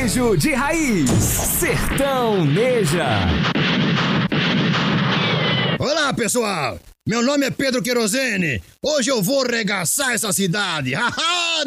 Sertanejo de raiz, Sertaneja. Olá, pessoal! Meu nome é Pedro Querosene. Hoje eu vou regaçar essa cidade.